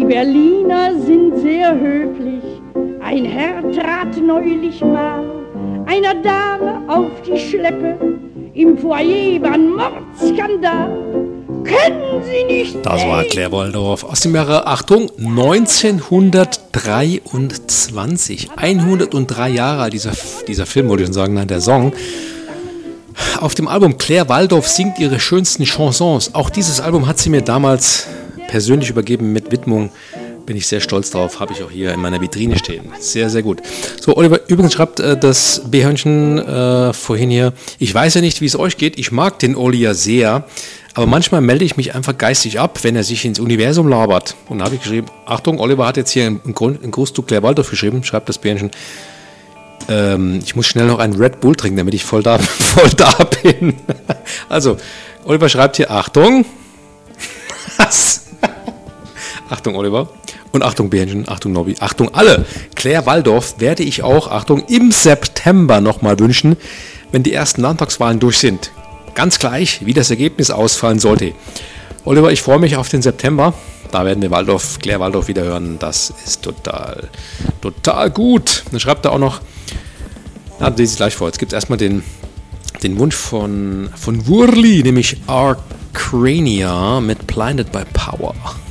Berliner sind sehr höflich. Ein Herr trat neulich mal einer Dame auf die Schleppe. Im Foyer war ein Mordskandal. Können Sie nicht Das war Claire Waldorf aus dem Jahre, Achtung, 1923. 103 Jahre alt, dieser Film, wollte ich schon sagen, nein, der Song. Auf dem Album Claire Waldorf singt ihre schönsten Chansons. Auch dieses Album hat sie mir damals persönlich übergeben mit Widmung. Bin ich sehr stolz drauf, habe ich auch hier in meiner Vitrine stehen. Sehr, sehr gut. So, Oliver, übrigens schreibt das B-Hörnchen vorhin hier, ich weiß ja nicht, wie es euch geht, ich mag den Oli ja sehr, aber manchmal melde ich mich einfach geistig ab, wenn er sich ins Universum labert. Und da habe ich geschrieben, Achtung, Oliver hat jetzt hier einen Gruß zu Claire Waldorf geschrieben, schreibt das B-Hörnchen, ich muss schnell noch einen Red Bull trinken, damit ich voll da bin. Also, Oliver schreibt hier, Achtung, Achtung, Oliver. Und Achtung, Bärchen, Achtung, Nobby, Achtung, alle. Claire Waldorf werde ich auch, Achtung, im September nochmal wünschen, wenn die ersten Landtagswahlen durch sind. Ganz gleich, wie das Ergebnis ausfallen sollte. Oliver, ich freue mich auf den September. Da werden wir Claire Waldorf wieder hören. Das ist total gut. Dann schreibt er auch noch, lese ich gleich vor. Jetzt gibt es erstmal den Wunsch von Wurli, nämlich Arcrania mit Blinded by Power.